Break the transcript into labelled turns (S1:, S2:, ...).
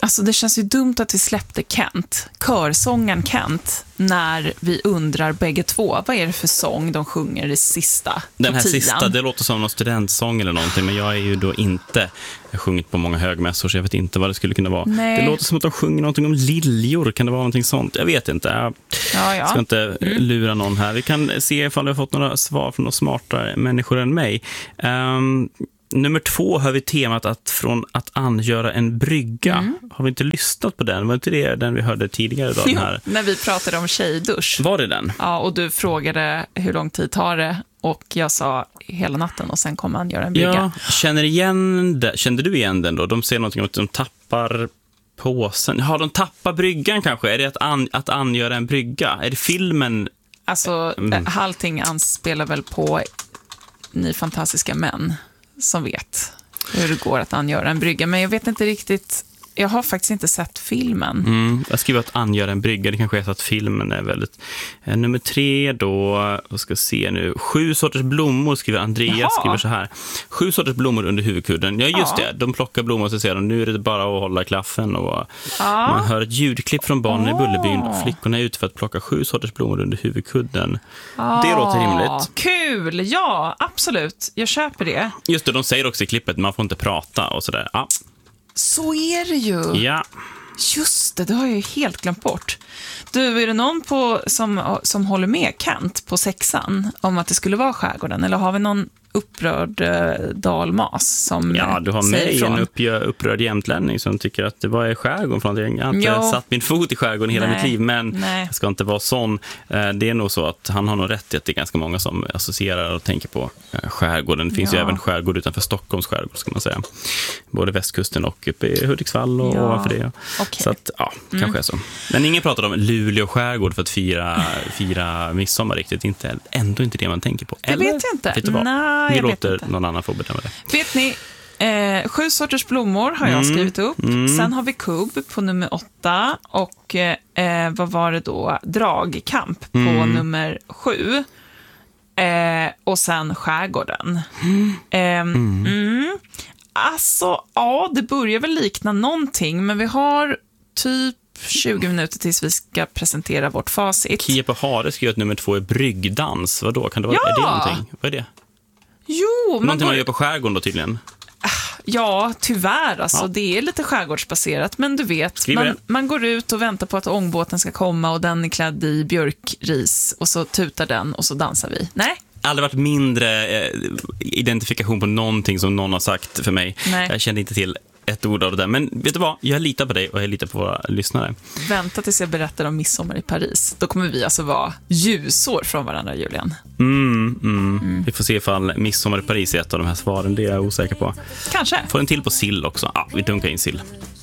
S1: Alltså det känns ju dumt att vi släppte Kent, körsången Kent, när vi undrar bägge två, vad är det för sång de sjunger det sista?
S2: Den här sista, det låter som någon studentsång eller någonting, men jag är ju då inte sjungit på många högmässor, så jag vet inte vad det skulle kunna vara.
S1: Nej.
S2: Det låter som att de sjunger någonting om liljor, kan det vara någonting sånt? Jag vet inte, jag ska inte lura någon här. Vi kan se ifall vi har fått några svar från några smartare människor än mig. Nummer 2 har vi temat från att angöra en brygga. Har vi inte lyssnat på den? Var inte det den vi hörde tidigare idag? Den här?
S1: När vi pratade om tjejdusch.
S2: Var det den?
S1: Ja, och du frågade hur lång tid tar det, och jag sa hela natten, och sen kommer han göra en brygga.
S2: Ja, kände du igen den då? De säger någonting om att de tappar påsen. Ja, de tappar bryggan kanske. Är det att angöra en brygga? Är det filmen?
S1: Alltså, allting anspelar väl på Ni fantastiska män som vet hur det går att angöra en brygga. Men jag vet inte riktigt, jag har faktiskt inte sett filmen.
S2: Jag skriver att angöra en brygga, det kanske är så att filmen är väldigt... Nummer 3 då, vad ska jag se nu? 7 sorters blommor skriver Andreas, skriver så här. 7 sorters blommor under huvudkudden. Ja, just det. De plockar blommor och så säger de, nu är det bara att hålla klaffen. Och man hör ett ljudklipp från barnen i Bullerbyn och flickorna är ute för att plocka 7 sorters blommor under huvudkudden. Det låter rimligt.
S1: Kul, ja, absolut. Jag köper det.
S2: Just det, de säger också i klippet, man får inte prata och sådär. Ja.
S1: Så är det ju.
S2: Ja.
S1: Just det har jag ju helt glömt bort. Du, är det någon som håller med Kent på 6:an om att det skulle vara skärgården? Eller har vi någon upprörd dalmas som
S2: Ja, du har med en upprörd jämtlänning som tycker att det var skärgården från att jag inte satt min fot i skärgården hela mitt liv, men jag ska inte vara sån. Det är nog så att han har nog rätt i att det är ganska många som associerar och tänker på skärgården. Det finns ju även skärgård utanför Stockholms skärgård, ska man säga. Både västkusten och uppe i Hudiksvall och ovanför det. Okay. Så att, kanske är så. Men ingen pratar om Luleå skärgård för att fira midsommar riktigt. Ändå inte det man tänker på.
S1: Det vet jag inte.
S2: Vet du vad? Vi låter någon annan få bedöma det.
S1: Vet ni, 7 sorters blommor har jag skrivit upp. Sen har vi kubb på nummer 8. Och vad var det då? Dragkamp på nummer 7. Och sen skärgården. Alltså, ja, det börjar väl likna någonting. Men vi har typ 20 minuter tills vi ska presentera vårt facit.
S2: Kia på Hare skriver att nummer 2 är bryggdans. Vadå? Kan det vara, är det någonting? Vad är det?
S1: Jo,
S2: någonting man gör på skärgården då tydligen.
S1: Ja, tyvärr. Alltså, det är lite skärgårdsbaserat. Men du vet, man går ut och väntar på att ångbåten ska komma och den är klädd i björkris och så tutar den och så dansar vi. Nej?
S2: Aldrig varit mindre identifikation på någonting som någon har sagt för mig.
S1: Nej.
S2: Jag kände inte till ett ord av det där. Men vet du vad? Jag litar på dig och jag litar på våra lyssnare.
S1: Vänta tills jag berättar om midsommar i Paris. Då kommer vi alltså vara ljusår från varandra, Julian.
S2: Vi får se ifall midsommar i Paris är ett av de här svaren. Det är jag osäker på.
S1: Kanske.
S2: Får en till på sill också. Ja, vi dunkar in sill.